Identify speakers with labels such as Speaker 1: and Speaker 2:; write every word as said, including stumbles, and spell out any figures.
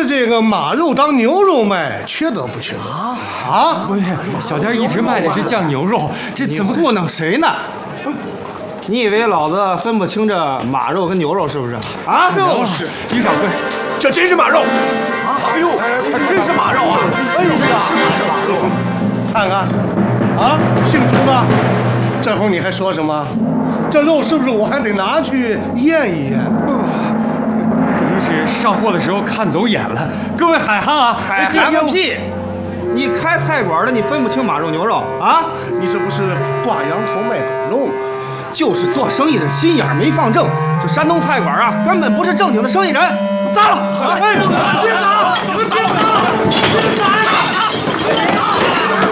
Speaker 1: 这个马肉当牛肉卖，缺德不缺德啊？啊！
Speaker 2: 不是，小店一直卖的是酱牛肉，这怎么
Speaker 3: 糊弄谁呢？你以为老子分不清这马肉跟牛肉是不是？啊，
Speaker 1: 就是。
Speaker 2: 于掌柜，
Speaker 4: 这真是马肉啊！哎呦，还真是马肉啊！哎呦呀，是不是马肉？
Speaker 1: 看看，啊，姓朱的，这会儿你还说什么？这肉是不是我还得拿去验一验？
Speaker 2: 肯定是上货的时候看走眼了。各位海航啊，
Speaker 3: 海航个屁！你开菜馆的，你分不清马肉牛肉啊？
Speaker 1: 你这不是挂羊头卖狗肉吗？
Speaker 3: 就是做生意的心眼没放正。这山东菜馆啊，根本不是正经的生意人。砸了！哎，别砸！别砸！别砸！